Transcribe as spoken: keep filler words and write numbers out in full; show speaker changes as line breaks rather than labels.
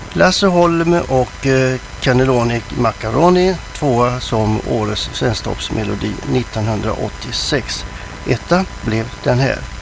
Lasse Holm och eh, Cannelloni Macaroni, tvåa som årets svensktoppsmelodi nittonhundraåttiosex. Etta blev den här.